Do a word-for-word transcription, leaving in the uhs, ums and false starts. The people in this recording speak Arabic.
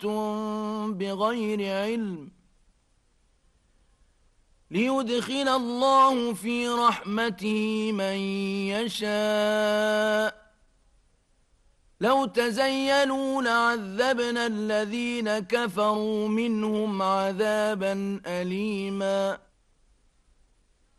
اتَّخَذْتُم بِغَيْرِ عِلْمٍ لِيُدْخِلَ اللَّهُ فِي رَحْمَتِهِ مَن يَشَاءُ لَوْ تَزَيَّلُوا لَعَذَّبْنَا الَّذِينَ كَفَرُوا مِنْهُمْ عَذَابًا أَلِيمًا